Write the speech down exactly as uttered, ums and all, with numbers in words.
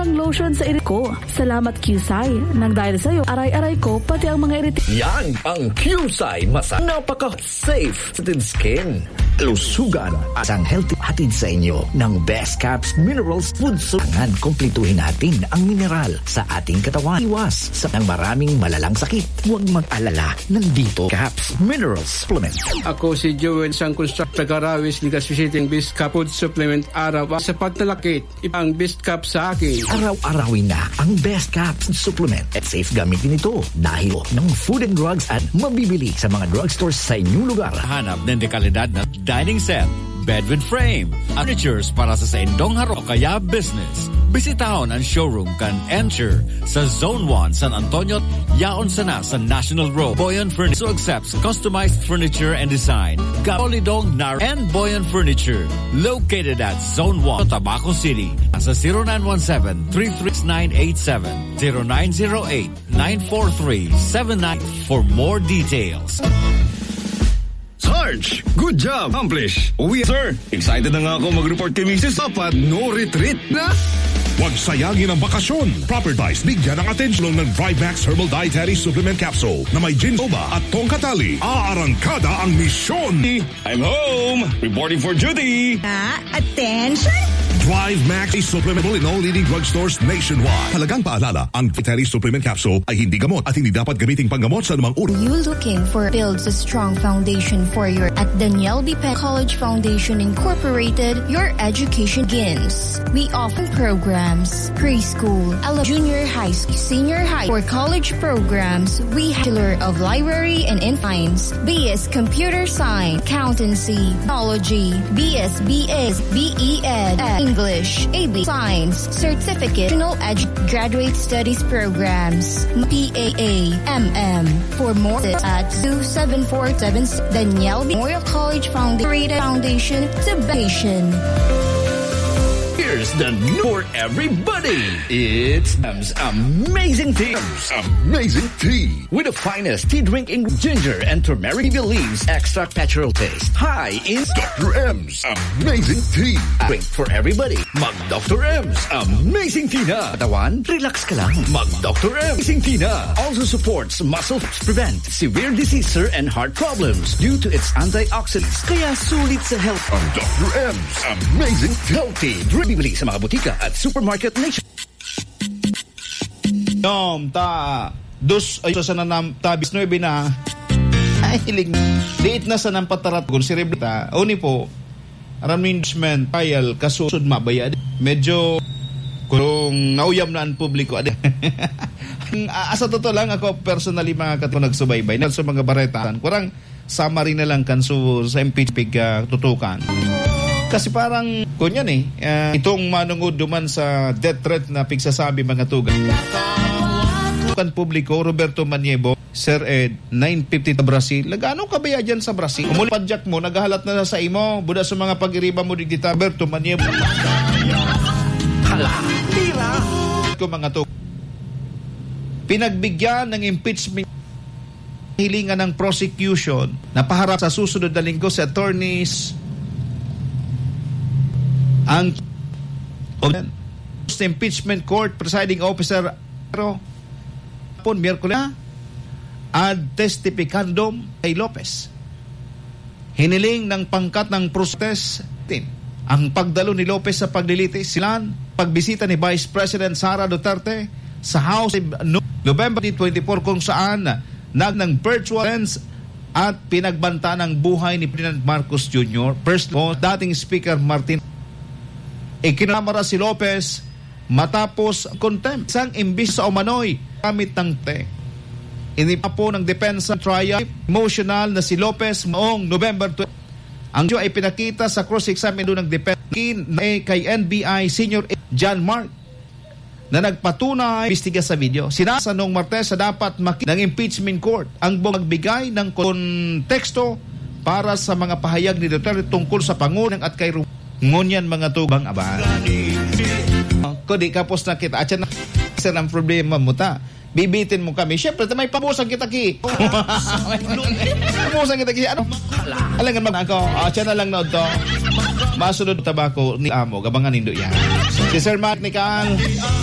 ang lotion sa irit ko. Salamat Qsai. Nang dahil sa'yo, aray-aray ko, pati ang mga irit. Yan ang Qsai Masa. Napaka-safe sa tin skin. Lusugan at ang healthy hatid sa inyo ng Best Caps Minerals Food Supplement. Kumpletuhin natin ang mineral sa ating katawan. Iwas sa ng maraming malalang sakit. Huwag mag-alala. Nandito Caps Minerals Supplement. Ako si Joel sang construct tagarawis ni Kaswisiting Best Cap Food Supplement araw sa pagtalakit. Ipang Best Cap sa akin. Araw-arawin na ang Best Caps Supplement at safe gamitin ito dahil ng food and drugs at mabibili sa mga drugstores sa inyong lugar. Hanap ng dekalidad na dining set, bed with frame, furnitures para sa sa indong haro kaya business. Bisitahon ang showroom kan Ensure sa Zone one San Antonio, yaon sana sa National Road. Boyan Furniture accepts customized furniture and design. Gaolidong Nar and Boyan Furniture located at Zone one, Tabaco City. Sa zero nine one seven, three three nine eight seven, zero nine zero eight, nine four three, seven nine for more details. Sarge, good job, accomplish. Uwi, sir. Excited na nga ako mag-report kay Missus Dapat no retreat na. Huwag sayangin ang bakasyon. Proper dice, bigyan ng atensyon ng Thrive-Max Herbal Dietary Supplement Capsule na may ginsoba at tongkatali. Aarangkada ang misyon. I'm home. Reporting for duty. Ah, attention! Thrive-Max is supplementable in all leading drugstores nationwide. Halagang paalala, ang Dietary Supplement Capsule ay hindi gamot at hindi dapat gamiting panggamot sa anumang uri. You looking for builds a strong foundation for your at Daniel B. Penn College Foundation Incorporated, your education begins. We offer programs, preschool, junior high school, senior high, for college programs. We have Bachelor of Library and Science, B S Computer Science, Accountancy, Technology, B S B S, B E Ed, English, A B Science, Certificate, Edu Graduate Studies Programs, P A A, M M. For more at two seven four seven Daniel B. Memorial College Foundation, Foundation to Education. Here's the new for everybody. It's M's Amazing Tea. M's Amazing Tea. With the finest tea drink in ginger and turmeric leaves, extract natural taste. High in Doctor M's Amazing Tea. Drink for everybody. Mag Doctor M's Amazing Tea na. Katawan, relax ka lang. Mag Doctor M's Amazing Tea na. Also supports muscle, prevent severe disease and heart problems due to its antioxidants. Kaya sulit sa health. Ang Doctor M's Amazing Healthy Drink. Bibili sa mga butika at supermarket nation. Nom, ta, dos, ay, sa nanam, ta, bis nuebe na, ay, hilig, liit na sa nampatarat, kung sirebrita, o ni po, arrangement, file, kasusod, mabayad, medyo, kung nauyam na ang publiko, asa totoo lang, ako personally, mga kato nagsubaybay, na sa mga baretaan, kurang, summary na lang kan so, sa impeachment uh, tutukan. Kasi parang, kunyan eh, uh, itong manungod duman sa death threat na pigsasabi mga tugan. Tukan publiko, Roberto Maniebo, Sir Ed, nine fifty ta Brazil. Lagano ka ba dyan sa Brazil? Umuli padyak mo, nagahalat na sa imo, buda sa mga pag-iriba mo digita, Roberto Maniebo. Hala, tira! Ko mga tugan. Pinagbigyan ng impeachment hilingan ng prosecution na paharap sa susunod na linggo sa attorneys ang impeachment court presiding officer pero pon Miyerkules ad testificandum kay Lopez. Hiniling ng pangkat ng protest ang pagdalo ni Lopez sa paglilitis silan pagbisita ni Vice President Sara Duterte sa House November twenty-four kung saan nag ng virtual events at pinagbanta ng buhay ni President Marcos Junior First o dating Speaker Martin ikinamara si Lopez matapos contempt. Isang imbis sa umano'y gamit ng te. Inipa po ng depensa trial emotional na si Lopez noong November twentieth. Ang diyo ay pinakita sa cross-examine ng depensa kay N B I Senior John Mark na nagpatunay imbestiga sa video. Sinasa noong Martes sa dapat makita ng impeachment court ang magbigay ng konteksto para sa mga pahayag ni Duterte tungkol sa pangunang at kay ngunyan mga tubang abang. Kung di kapos na kita, atya na isa ng problema mo ta. Bibitin mo kami. Siyempre, may pabusan kita ki. Pabusan kita ki. Ano? Alangan mag ako. Atya na lang na ito. Masunod tabako ni Amo. Gabangan nindo yan. Si Sir Mark ni Kang.